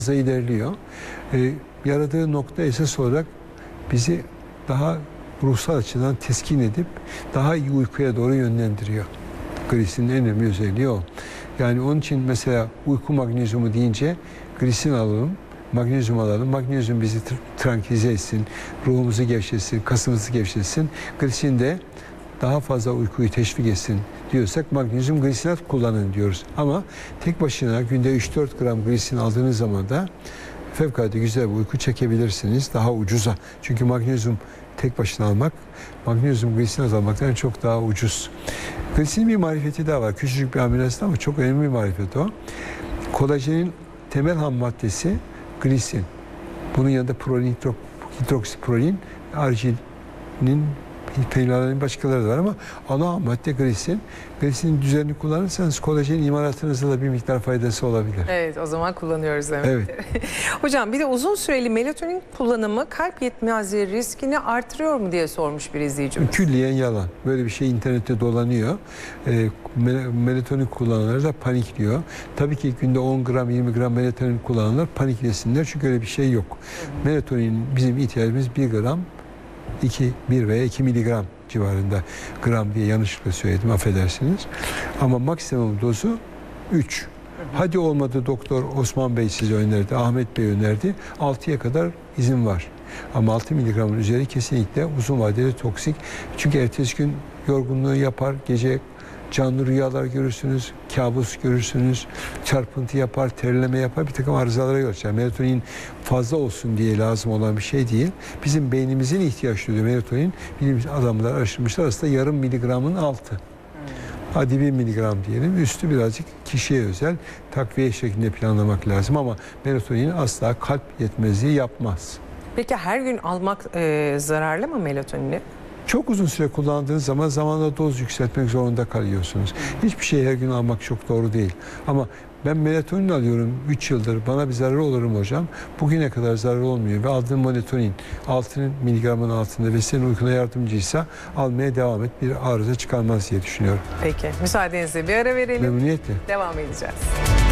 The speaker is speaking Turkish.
ilerliyor. Yaradığı nokta esas olarak bizi daha ruhsal açıdan teskin edip daha iyi uykuya doğru yönlendiriyor. Glisinin en önemli özelliği o. Yani onun için mesela uyku magnezyumu deyince glisin alalım, magnezyum alalım. Magnezyum bizi tranquilize etsin, ruhumuzu gevşetsin, kasımızı gevşetsin. Glisin de daha fazla uykuyu teşvik etsin diyorsak magnezyum glisinat kullanın diyoruz. Ama tek başına günde 3-4 gram glisin aldığınız zaman da fevkalade güzel bir uyku çekebilirsiniz. Daha ucuza. Çünkü magnezyum tek başına almak, magnezyum glisinat almaktan çok daha ucuz. Glisinin bir marifeti daha var. Küçücük bir amino asit ama çok önemli bir marifet o. Kolajenin temel ham maddesi glisin. Bunun yanında prolin, hidroksiprolin, arginin, peynirlerin başkaları da var ama ana madde glisin. Glisinin düzenli kullanırsanız kolajenin imalatınızda da bir miktar faydası olabilir. Evet, o zaman kullanıyoruz demek. Evet. Hocam bir de uzun süreli melatonin kullanımı kalp yetmezliği riskini artırıyor mu diye sormuş bir izleyicimiz. Külliyen yalan. Böyle bir şey internette dolanıyor. Melatonin kullananlar da panikliyor. Tabii ki günde 10 gram 20 gram melatonin kullananlar paniklesinler çünkü öyle bir şey yok. Melatonin bizim ihtiyacımız 1 gram 1 veya 2 miligram civarında, gram diye yanlışlıkla söyledim, affedersiniz. Ama maksimum dozu 3. Hadi olmadı doktor Osman Bey size önerdi, Ahmet Bey önerdi. 6'ya kadar izin var. Ama 6 miligramın üzeri kesinlikle uzun vadeli toksik. Çünkü ertesi gün yorgunluğu yapar, gece canlı rüyalar görürsünüz, kabus görürsünüz, çarpıntı yapar, terleme yapar, bir takım arızalara yol açar. Melatonin fazla olsun diye lazım olan bir şey değil. Bizim beynimizin ihtiyaç duyduğu melatonin, bilim adamlar araştırmışlar, aslında yarım miligramın altı. Hadi 1 miligram diyelim, üstü birazcık kişiye özel takviye şeklinde planlamak lazım ama melatonin asla kalp yetmezliği yapmaz. Peki her gün almak zararlı mı melatonini? Çok uzun süre kullandığınız zaman zamanla doz yükseltmek zorunda kalıyorsunuz. Hiçbir şey her gün almak çok doğru değil. Ama ben melatonin alıyorum 3 yıldır, bana bir zararı olur mu hocam? Bugüne kadar zararı olmuyor ve aldığım melatonin 6 miligramın altında ve senin uykuna yardımcıysa almaya devam et. Bir arıza çıkarmaz diye düşünüyorum. Peki, müsaadenizle bir ara verelim. Memnuniyetle. Devam edeceğiz.